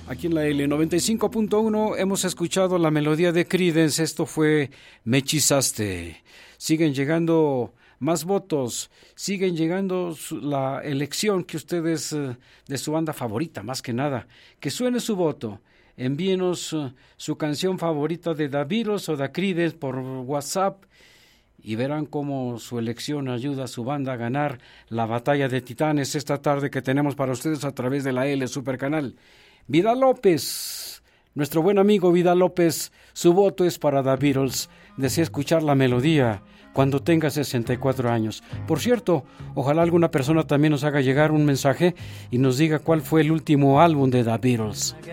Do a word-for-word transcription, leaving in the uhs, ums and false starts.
Aquí en la L noventa y cinco punto uno hemos escuchado la melodía de Creedence. Esto fue Me Hechizaste. Siguen llegando más votos, siguen llegando su, la elección que ustedes uh, de su banda favorita, más que nada. Que suene su voto. Envíenos uh, su canción favorita de The Beatles o The Creedence por WhatsApp y verán cómo su elección ayuda a su banda a ganar la batalla de titanes esta tarde que tenemos para ustedes a través de la L Supercanal. Vidal López, nuestro buen amigo Vidal López, su voto es para The Beatles. Desea escuchar la melodía cuando tenga sesenta y cuatro años. Por cierto, ojalá alguna persona también nos haga llegar un mensaje y nos diga cuál fue el último álbum de The Beatles.